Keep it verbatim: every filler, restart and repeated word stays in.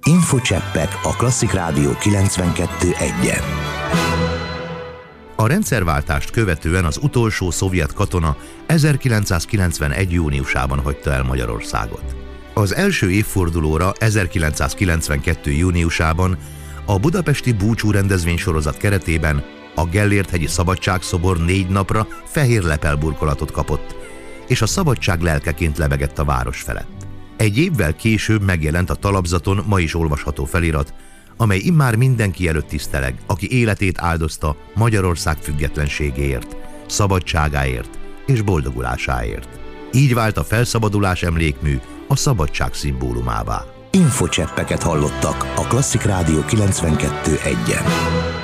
Infocseppek a Klasszik Rádió kilencvenkettő egyen. A rendszerváltást követően az utolsó szovjet katona ezerkilencszázkilencvenegy. júniusában hagyta el Magyarországot. Az első évfordulóra ezerkilencszázkilencvenkettő. júniusában a budapesti búcsú rendezvénysorozat keretében a Gellért-hegyi Szabadságszobor négy napra fehér lepelburkolatot kapott, és a szabadság lelkeként lebegett a város felett. Egy évvel később megjelent a talapzaton ma is olvasható felirat, amely immár mindenki előtt tiszteleg, aki életét áldozta Magyarország függetlenségéért, szabadságáért és boldogulásáért. Így vált a felszabadulás emlékmű a szabadság szimbólumává. Infocseppeket hallottak a Klasszik Rádió kilencvenkettő egyen.